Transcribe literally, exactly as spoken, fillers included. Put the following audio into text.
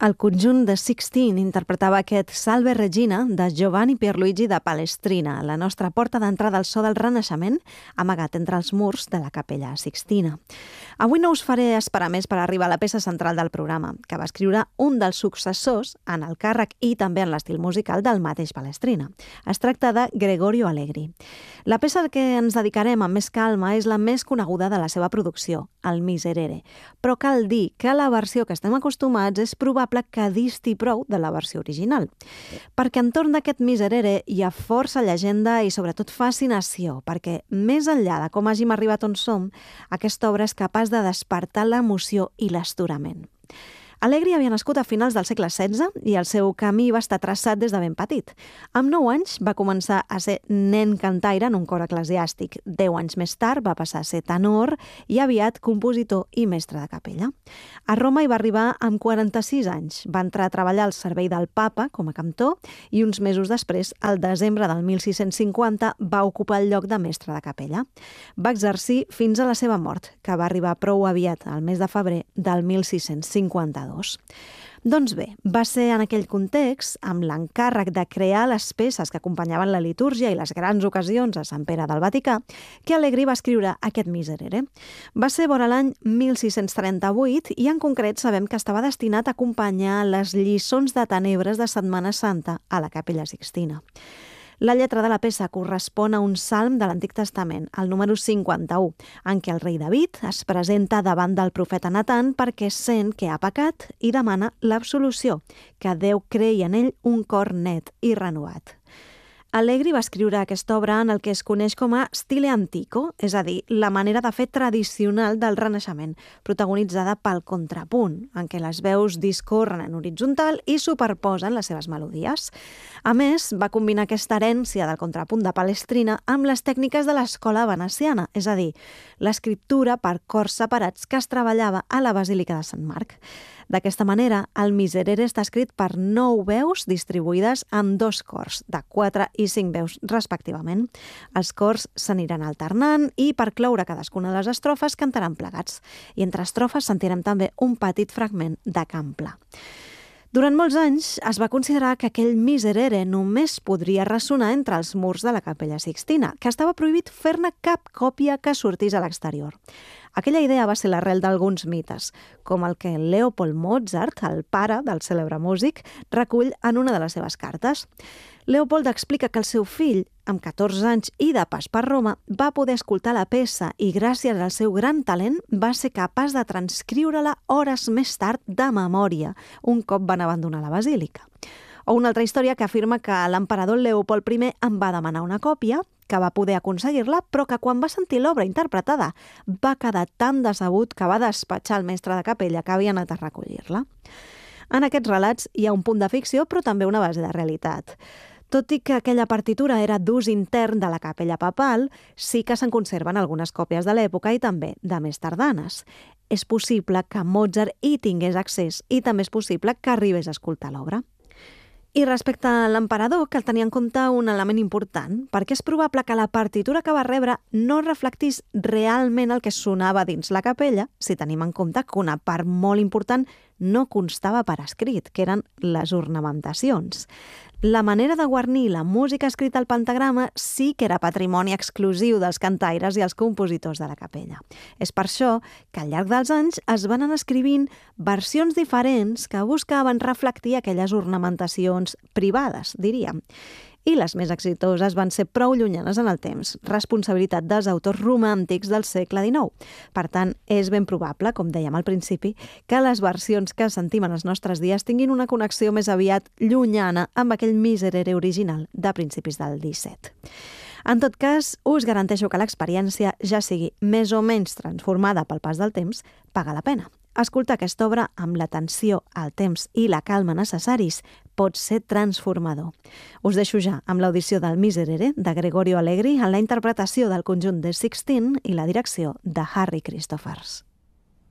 El conjunt de Sixteen interpretava aquest Salve Regina de Giovanni Pierluigi da Palestrina, la nostra porta d'entrada al so del Renaixement, amagat entre els murs de la Capella Sixtina. Avui no us faré esperar més per arribar a la peça central del programa, que va escriure un dels successors en el càrrec i també en l'estil musical del mateix Palestrina. Es tracta de Gregorio Allegri. La peça que ens dedicarem amb més calma és la més coneguda de la seva producció, el Miserere, però cal dir que la versió que estem acostumats és probable que disti prou de la versió original. Perquè entorn d'aquest Miserere hi ha força llegenda i sobretot fascinació, perquè més enllà de com hàgim arribat on som, aquesta obra és capaç de despertar l'emoció i l'astorament. Allegri havia nascut a finals del segle setze i el seu camí va estar traçat des de ben petit. Amb nou anys va començar a ser nen cantaire en un cor eclesiàstic. Deu anys més tard va passar a ser tenor i aviat compositor i mestre de capella. A Roma hi va arribar amb quaranta-sis anys. Va entrar a treballar al servei del papa com a cantor i uns mesos després, al desembre del mil sis-cents cinquanta, va ocupar el lloc de mestre de capella. Va exercir fins a la seva mort, que va arribar prou aviat, al mes de febrer del mil sis-cents cinquanta-dos. Doncs bé, va ser en aquell context, amb l'encàrrec de crear les peces que acompanyaven la litúrgia i les grans ocasions a Sant Pere del Vaticà, que Allegri va escriure aquest Miserere. Va ser vora l'any mil sis-cents trenta-vuit i en concret sabem que estava destinat a acompanyar les lliçons de tenebres de Setmana Santa a la Capella Sixtina. La lletra de la peça correspon a un salm de l'Antic Testament, el número cinquanta-u, en què el rei David es presenta davant del profeta Natan perquè sent que ha pecat i demana l'absolució, que Déu creï en ell un cor net i renovat. Allegri va escriure aquesta obra en el que es coneix com a stile antico, és a dir, la manera de fer tradicional del Renaixement, protagonitzada pel contrapunt, en què les veus discorren en horitzontal i superposen les seves melodies. A més, va combinar aquesta herència del contrapunt de Palestrina amb les tècniques de l'escola veneciana, és a dir, l'escriptura per cors separats que es treballava a la Basílica de Sant Marc. D'aquesta manera, el Miserere està escrit per nou veus distribuïdes en dos cors, de quatre i cinc veus respectivament. Els cors s'aniran alternant i per cloure cadascuna de les estrofes cantaran plegats. I entre estrofes sentirem també un petit fragment de cant pla. Durant molts anys es va considerar que aquell Miserere només podria ressonar entre els murs de la Capella Sixtina, que estava prohibit fer-ne cap còpia que sortís a l'exterior. Aquella idea va ser l'arrel d'alguns mites, com el que Leopold Mozart, el pare del cèlebre músic, recull en una de les seves cartes. Leopold explica que el seu fill, amb catorze anys i de pas per Roma, va poder escoltar la peça i gràcies al seu gran talent va ser capaç de transcriure-la hores més tard de memòria, un cop van abandonar la basílica. O una altra història que afirma que l'emperador Leopold primer en va demanar una còpia, que va poder aconseguir-la, però que quan va sentir l'obra interpretada va quedar tan decebut que va despatxar el mestre de capella que havia anat a recollir-la. En aquests relats hi ha un punt de ficció, però també una base de realitat. Tot i que aquella partitura era d'ús intern de la capella papal, sí que se'n conserven algunes còpies de l'època i també de més tardanes. És possible que Mozart hi tingués accés i també és possible que arribés a escoltar l'obra. I respecte a l'emperador, cal tenir en compte un element important, perquè és probable que la partitura que va rebre no reflectís realment el que sonava dins la capella, si tenim en compte que una part molt important no constava per escrit, que eren les ornamentacions. La manera de guarnir la música escrita al pentagrama sí que era patrimoni exclusiu dels cantaires i els compositors de la capella. És per això que al llarg dels anys es van anar escrivint versions diferents que buscaven reflectir aquelles ornamentacions privades, diríem. I les més exitoses van ser prou llunyanes en el temps, responsabilitat dels autors romàntics del segle dinou. Per tant, és ben probable, com dèiem al principi, que les versions que sentim en els nostres dies tinguin una connexió més aviat llunyana amb aquell Miserere original de principis del disset. En tot cas, us garanteixo que l'experiència, ja sigui més o menys transformada pel pas del temps, paga la pena. Escoltar aquesta obra amb l'atenció, el temps i la calma necessaris pot ser transformador. Us deixo ja amb l'audició del Miserere de Gregorio Allegri en la interpretació del conjunt de Sixteen i la direcció de Harry Christophers.